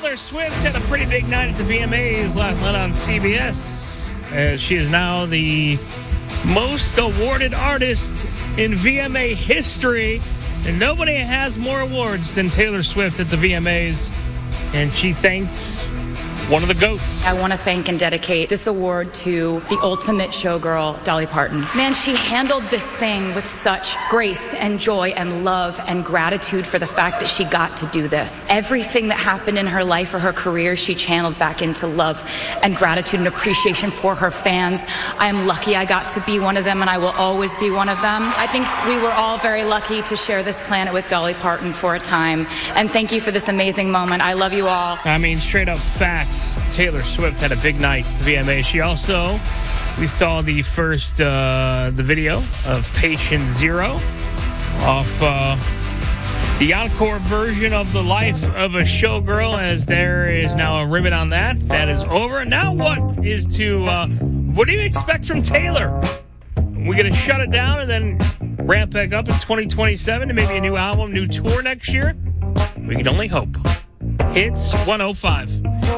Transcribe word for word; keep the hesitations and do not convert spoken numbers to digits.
Taylor Swift had a pretty big night at the V M As last night on C B S, as she is now the most awarded artist in V M A history, and nobody has more awards than Taylor Swift at the V M As, and she thanked one of the GOATs. I want to thank and dedicate this award to the ultimate showgirl, Dolly Parton. Man, she handled this thing with such grace and joy and love and gratitude for the fact that she got to do this. Everything that happened in her life or her career, she channeled back into love and gratitude and appreciation for her fans. I am lucky I got to be one of them, and I will always be one of them. I think we were all very lucky to share this planet with Dolly Parton for a time. And thank you for this amazing moment. I love you all. I mean, straight up facts. Taylor Swift had a big night at the V M A. She also, we saw the first, uh, the video of Patient Zero off uh, the encore version of The Life of a Showgirl, as there is now a ribbon on that. That is over. Now what is to, uh, what do you expect from Taylor? We're going to shut it down and then ramp back up in twenty twenty-seven and maybe a new album, new tour next year? We can only hope. Hits one oh five.